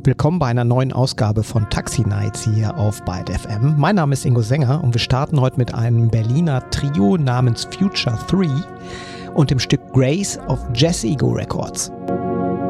Willkommen bei einer neuen Ausgabe von Taxi Nights hier auf Byte FM. Mein Name ist Ingo Sänger und wir starten heute mit einem Berliner Trio namens Future 3 und dem Stück Grace auf Jazz Ego Records.